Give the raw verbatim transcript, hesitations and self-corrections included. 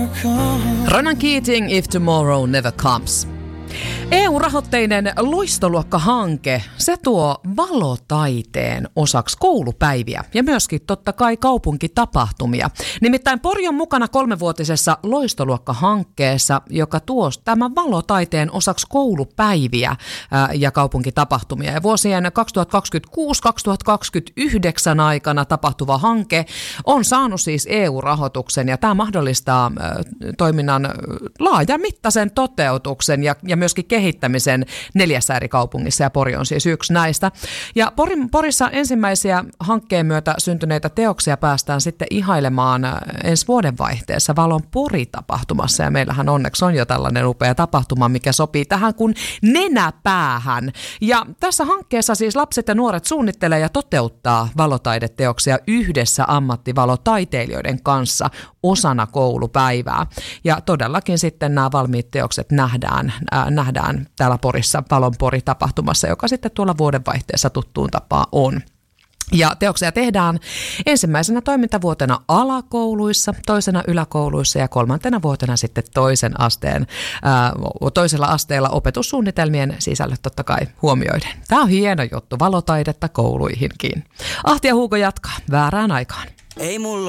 Ronan Keating, If Tomorrow Never Comes. E U-rahoitteinen loistoluokkahanke, se tuo valotaiteen osaksi koulupäiviä ja myöskin totta kai kaupunkitapahtumia. Nimittäin Pori on mukana kolmevuotisessa loistoluokkahankkeessa, joka tuo tämän valotaiteen osaksi koulupäiviä ja kaupunkitapahtumia. Ja vuosien kaksituhattakaksikymmentäkuusi kaksituhattakaksikymmentäyhdeksän aikana tapahtuva hanke on saanut siis E U-rahoituksen ja tämä mahdollistaa toiminnan laajamittaisen toteutuksen ja, ja myöskin kehittämisen neljässä eri kaupungissa ja Pori on siis yksi näistä. Ja Porin, Porissa ensimmäisiä hankkeen myötä syntyneitä teoksia päästään sitten ihailemaan ensi vuodenvaihteessa Valon Pori-tapahtumassa ja meillähän onneksi on jo tällainen upea tapahtuma, mikä sopii tähän kuin nenäpäähän. Ja tässä hankkeessa siis lapset ja nuoret suunnittelee ja toteuttaa valotaideteoksia yhdessä ammattivalotaiteilijoiden kanssa osana koulupäivää. Ja todellakin sitten nämä valmiit teokset nähdään, äh, nähdään täällä Porissa Valon Pori-tapahtumassa, joka sitten tuolla vuodenvaihteessa tuttuun tapaan on. Ja teoksia tehdään ensimmäisenä toimintavuotena alakouluissa, toisena yläkouluissa ja kolmantena vuotena sitten toisen asteen, ää, toisella asteella opetussuunnitelmien sisällöt totta kai huomioiden. Tämä on hieno juttu, valotaidetta kouluihinkin. Ahti ja Hugo jatkaa väärään aikaan. Ei mulla